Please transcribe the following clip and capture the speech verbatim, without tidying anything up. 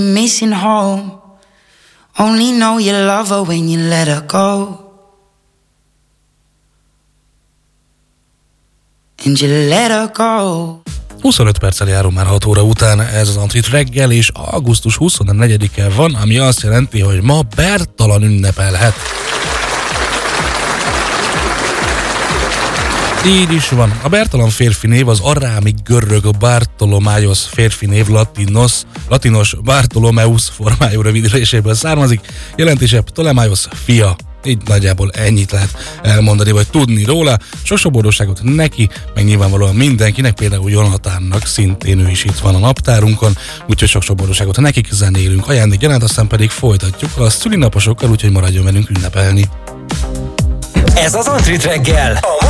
Missing home. Only know you love her when you let her go. And you let her go. huszonöt perccel járunk már hat óra után, ez az Antrit reggel, és augusztus huszonnegyedike van, ami azt jelenti, hogy ma Bertalan ünnepelhet. Így is van. A Bertalan férfi név az arámi görög Bartolomaios férfi név latinos, latinos Bartolomeus formájú rövidüléséből származik, jelentése Ptolemaios fia. Így nagyjából ennyit lehet elmondani, vagy tudni róla. Sok-sok boldogságot neki, meg nyilvánvalóan mindenkinek, például Jonatánnak, szintén ő is itt van a naptárunkon, úgyhogy sok-sok boldogságot nekik, zenélünk ajándékgyanánt, aztán pedig folytatjuk a szülinaposokkal, úgyhogy maradjon velünk ünnepelni. Ez az Antrit reggel.